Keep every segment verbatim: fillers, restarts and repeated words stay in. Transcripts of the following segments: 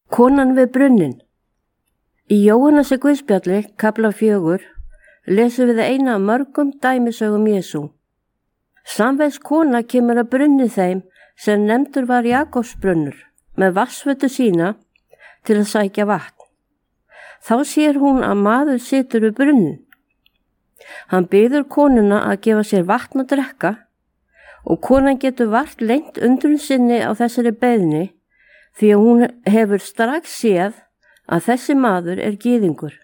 Konan við brunninn. Í Jóhannesi Guðspjalli, kafla fjögur, lesum við eina af mörgum dæmisögum Jesú. Samvegs kona kemur að brunni þeim sem nefndur var Jakobsbrunnur með vatnsfötu sína til að sækja vatn. Þá sér hún að maður situr við brunnin. Hann biður konuna að gefa sér vatn að drekka og konan getur vart lengt undrun sinni á þessari beiðni því að hún hefur strax séð að þessi maður er gyðingur.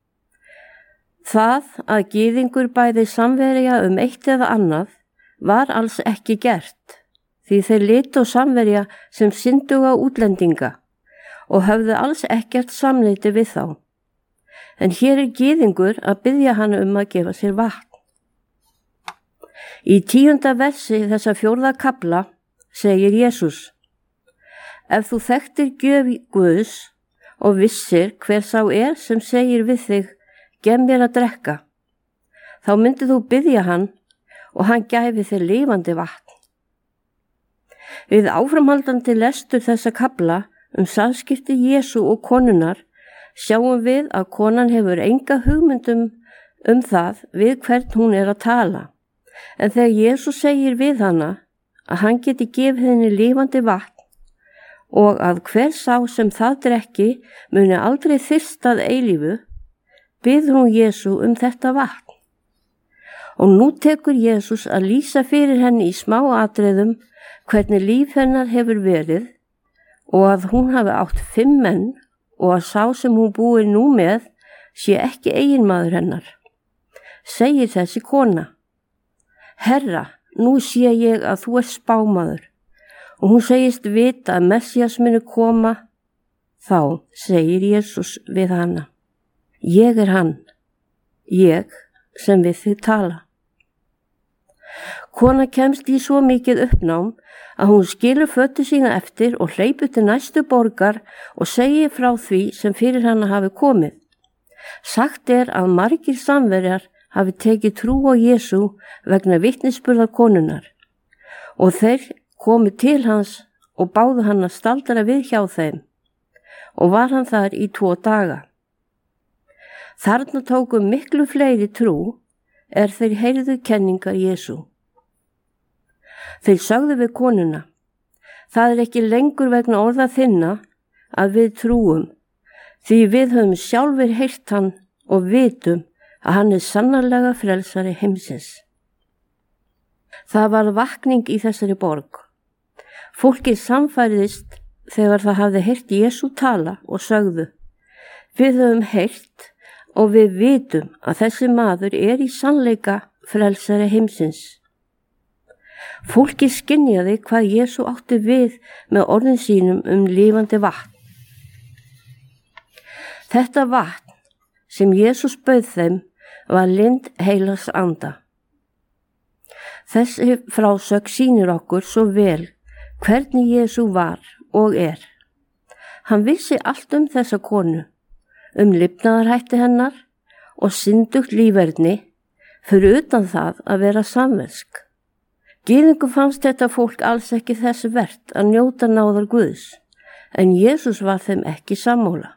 Það að gyðingur bæði samverja um eitt eða annað var alls ekki gert, því þeir litu á samverja sem synduga útlendinga og höfðu alls ekkert samneyti við þá. En hér er gyðingur að biðja hann um að gefa sér vatn. Í tíunda versi þessa fjórða kafla segir Jesús: Ef þú þekktir gjöf Guðs og vissir hver sá er sem segir við þig, gef mér að drekka, þá myndir þú biðja hann og hann gæfi þér lifandi vatn. Við áframhaldandi lestur þessa kafla um samskipti Jesú og konunnar sjáum við að konan hefur enga hugmyndum um það við hvern hún er að tala, en þegar Jesú segir við hana að hann geti gefið henni lifandi vatn og að hver sá sem það drekki muni aldrei þyrsta að eilífu, biður hún Jesú um þetta vatn. Og nú tekur Jesús að lýsa fyrir henni í smá atriðum hvernig líf hennar hefur verið og að hún hafi átt fimm menn og að sá sem hún búi nú með sé ekki eiginmaður hennar. Segir þessi kona: Herra, nú sé ég að þú ert spámaður. Og hún segist vita að Messías muni koma. Þá segir Jesús við hana: Ég er hann, ég sem við þig tala. Kona kemst í svo mikið uppnám að hún skilur fötu sína eftir og hleypur til næstu borgar og segir frá því sem fyrir hana hafi komið. Sagt er að margir samverjar hafi tekið trú á Jesú vegna vitnisburðar konunnar og þeir komu til hans og báðu hann að staldra við hjá þeim og var hann þar í tvo daga. Þarna tóku miklu fleiri trú er þeir heyrðu kenningar Jesú. Þeir sögðu við konuna: Það er ekki lengur vegna orða þinna að við trúum, því við höfum sjálfur heyrt hann og vitum að hann er sannarlega frelsari heimsins. Það var vakning í þessari borg. Fólkið samfæriðist þegar það hafði heyrt Jesú tala og sögðu: Við höfum heyrt og við vitum að þessi maður er í sannleika frelsari heimsins. Fólkið skynjaði hvað Jesú átti við með orðin sínum um lifandi vatn. Þetta vatn sem Jesús bauð þeim var lind heilags anda. Þessi frásögn sýnir okkur svo vel hvernig Jesú var og er. Hann vissi allt um þessa konu, um lifnaðarhætti hennar og syndugt líferni, fyrir utan það að vera samvesk. Gyðingum fannst þetta fólk alls ekki þess vert að njóta náðar Guðs, en Jesús var þeim ekki sammála.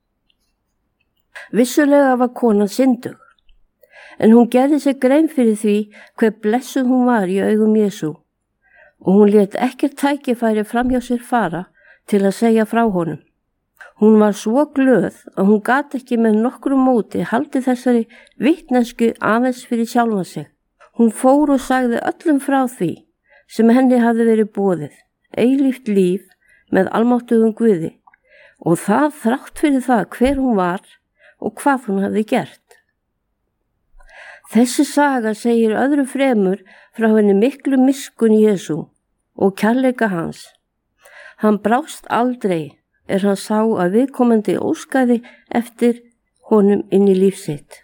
Vissulega var konan syndug, en hún gerði sér grein fyrir því hver blessuð hún var í augum Jesú og hún lét ekkert tækifæri framhjá sér fara til að segja frá honum. Hún var svo glöð að hún gat ekki með nokkru móti haldið þessari vitnesku aðeins fyrir sjálfa sig. Hún fór og sagði öllum frá því sem henni hafði verið boðið, eilíft líf með almáttugum Guði, og það þrátt fyrir það hver hún var og hvað hún hafði gert. Þessi saga segir öðru fremur frá henni miklu miskunn Jesú og kærleika hans. Hann brást aldrei er hann sá að viðkomandi óskaði eftir honum inn í líf sitt.